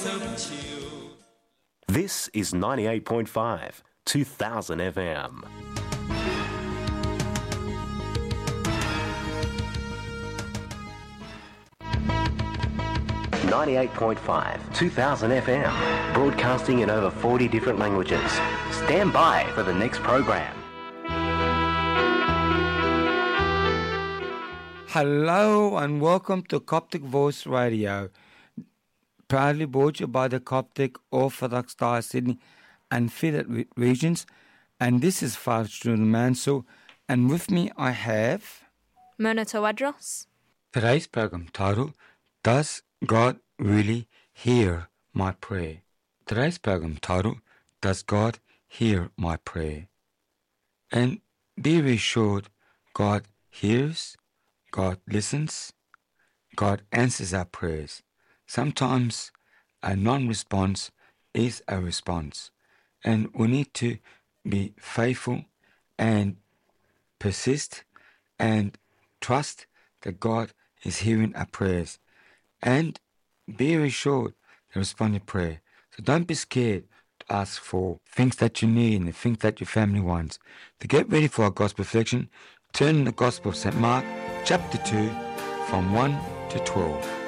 This is 98.5, 2000 FM. .5, 2000 FM, broadcasting in over 40 different languages. Stand by for the next program. Hello and welcome to Coptic Voice Radio, proudly brought to you by the Coptic Orthodox Diocese Sydney and Fidat regions. And this is Father Student Mansell, and with me I have Mona Tawadros. Today's program title, Does God Really Hear My Prayer? Today's program title, Does God Hear My Prayer? And be reassured, God hears, God listens, God answers our prayers. Sometimes a non-response is a response, and we need to be faithful and persist and trust that God is hearing our prayers. And be reassured to respond to prayer. So don't be scared to ask for things that you need and the things that your family wants. To get ready for our gospel reflection, turn in the Gospel of St. Mark, chapter 2, from 1 to 12.